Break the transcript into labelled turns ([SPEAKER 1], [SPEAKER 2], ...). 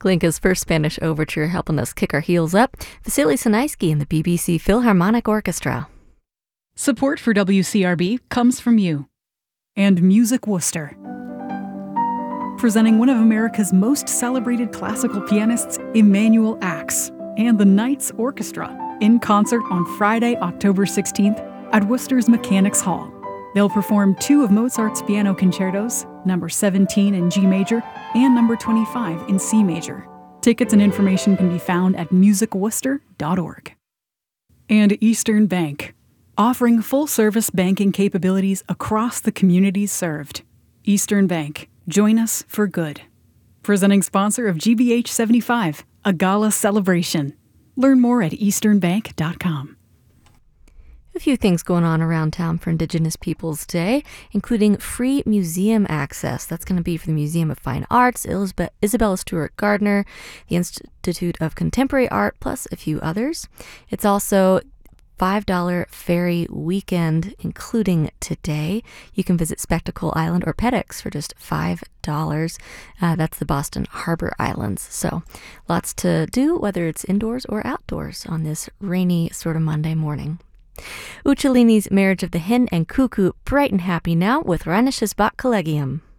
[SPEAKER 1] Glinka's first Spanish overture helping us kick our heels up. Vasily Sanaisky and the BBC Philharmonic Orchestra.
[SPEAKER 2] Support for WCRB comes from you. And Music Worcester. Presenting one of America's most celebrated classical pianists, Emanuel Ax, and the Knights Orchestra in concert on Friday, October 16th at Worcester's Mechanics Hall. They'll perform two of Mozart's piano concertos, number 17 in G major and number 25 in C major. Tickets and information can be found at musicworcester.org. And Eastern Bank, offering full-service banking capabilities across the communities served. Eastern Bank, join us for good. Presenting sponsor of GBH 75, a gala celebration. Learn more at easternbank.com.
[SPEAKER 1] A few things going on around town for Indigenous Peoples Day, including free museum access. That's going to be for the Museum of Fine Arts, Isabella Stewart Gardner, the Institute of Contemporary Art, plus a few others. It's also $5 ferry weekend, including today. You can visit Spectacle Island or Pedex for just $5. That's the Boston Harbor Islands. So lots to do, whether it's indoors or outdoors on this rainy sort of Monday morning. Uchalini's Marriage of the Hen and Cuckoo, bright and happy now with Rhinoceros Bach Collegium.